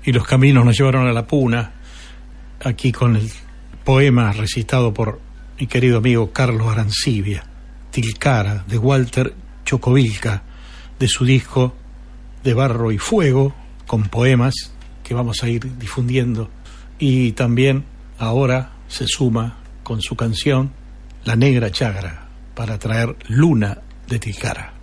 y los caminos nos llevaron a la puna, aquí con el poema recitado por mi querido amigo Carlos Arancibia, Tilcara, de Walter Chocovilca, de su disco De Barro y Fuego, con poemas que vamos a ir difundiendo. Y también ahora se suma con su canción La Negra Chagra, para traer Luna de Tilcara.